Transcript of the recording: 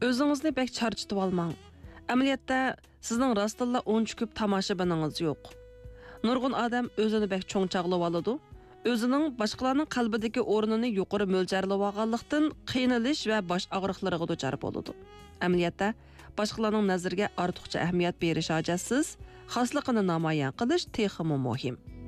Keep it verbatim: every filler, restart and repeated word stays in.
O'zingizni bek charchitib olmang. Amaliyotda sizning rostilla uncha ko'p tomoshabininiz yo'q. Nurg'un odam o'zini bek cho'ngchaqlab oladi. O'zining boshqalarning qalbidagi o'rnini yuqori mo'ljarlab olganlikdan qiynalish va bosh og'riqlariga duchor bo'ladi. Amaliyotda boshqalarning nazariga ortiqcha ahamiyat berish hojatsiz, xosligini namoyon qilish texmi muhim.